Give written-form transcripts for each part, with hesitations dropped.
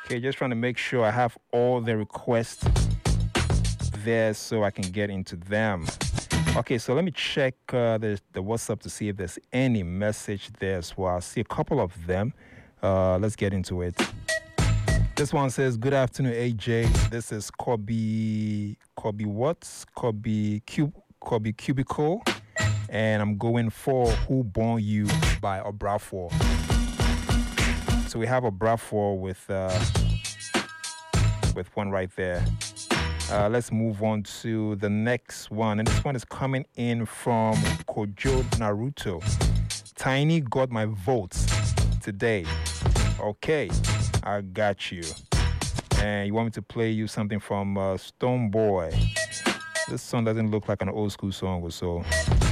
Okay, just trying to make sure I have all the requests there so I can get into them. Okay, so let me check the WhatsApp to see if there's any message there as well. I see a couple of them. Let's get into it. This one says, "Good afternoon, AJ. This is Kobe Cubicle, and I'm going for Who Born You by Obrafour." So we have Obrafour with one right there. Let's move on to the next one. And this one is coming in from Kojo Naruto. "Tiny got my votes today." Okay, I got you. And you want me to play you something from Stone Boy. This song doesn't look like an old school song or so.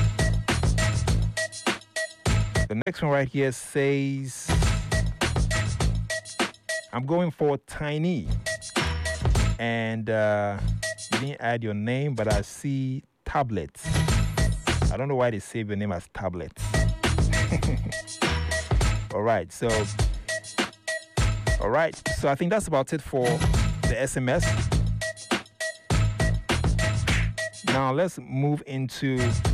The next one right here says, "I'm going for Tiny." And you didn't add your name, but I see Tablets. I don't know why they save your name as Tablets. All right, so I think that's about it for the SMS. Now let's move into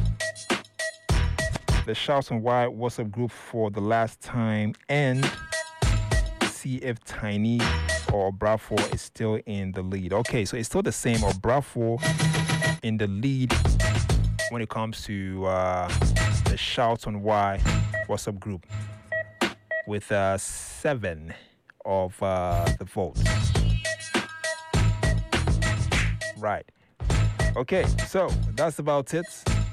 the Shouts on Why WhatsApp group for the last time and see if Tiny or Obrafour is still in the lead. Okay, so it's still the same. Obrafour in the lead when it comes to the Shouts on Why WhatsApp group with 7 of the votes. Right. Okay, so that's about it.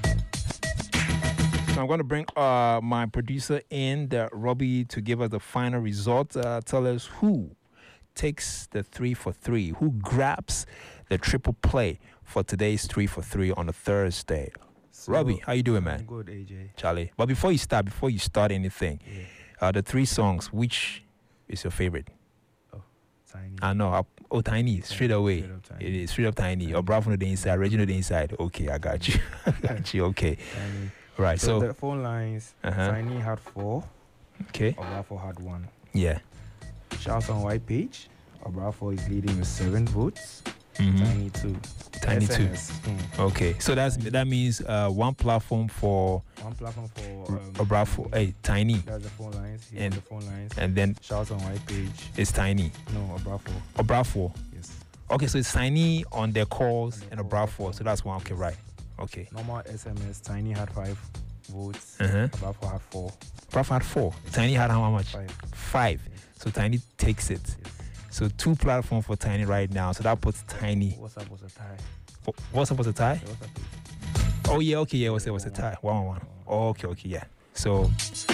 So I'm going to bring my producer in, Robbie, to give us the final result. Tell us who takes the 3 for 3, who grabs the triple play for today's 3 for 3 on a Thursday. So, Robbie, how you doing, man? I'm good, AJ. Charlie. But before you start anything, the 3 songs, which is your favorite? Oh, Tiny. I know. Tiny, straight away. Tiny. It is straight up Tiny. Obrafour on the inside, Reggie on the inside. Okay, I got you. Okay. Tiny. Right, so the phone lines, Tiny had 4. Okay. Obrafour had 1. Yeah. Shouts on White page, Obrafour is leading with 7 votes. Tiny 2. Tiny SMS. 2. Okay, so that means one platform for Obrafour. Hey, Tiny. That's the phone lines. And the phone lines. And then Shouts on White page. It's Tiny. No, Obrafour. Obrafour. Yes. Okay, so it's Tiny on their calls and Obrafour. So that's one. Okay, right. Okay. Normal SMS, Tiny had 5 votes. Uh-huh. Obrafour had 4. Obrafour had 4. Tiny had how much? 5. 5. Yes. So Tiny takes it. Yes. So 2 platforms for Tiny right now. So that puts Tiny. What's up was a tie. What's up was a tie? Yeah, oh yeah, okay, yeah. What's a tie? 1-1. Oh, okay, yeah. So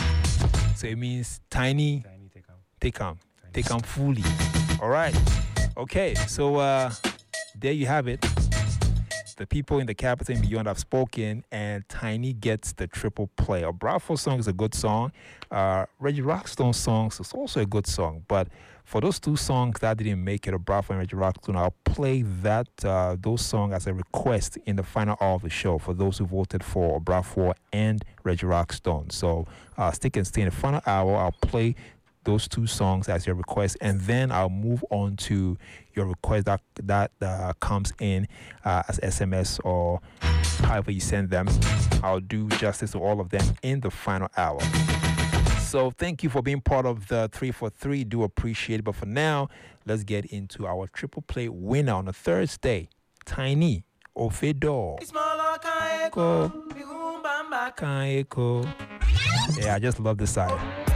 it means Tiny take 'em fully. All right. Okay. So there you have it. The people in the capital and beyond have spoken, and Tiny gets the triple play. Obrafour song is a good song. Reggie Rockstone songs is also a good song. But for those 2 songs that didn't make it, Obrafour and Reggie Rockstone, I'll play those songs as a request in the final hour of the show for those who voted for Obrafour and Reggie Rockstone. So stick and stay in the final hour. I'll play those 2 songs as your request, and then I'll move on to your request that comes in as SMS or however you send them. I'll do justice to all of them in the final hour. So thank you for being part of the 3 for 3. Do appreciate it. But for now, let's get into our triple play winner on a Thursday. Tiny Ofedo. Yeah, I just love this side.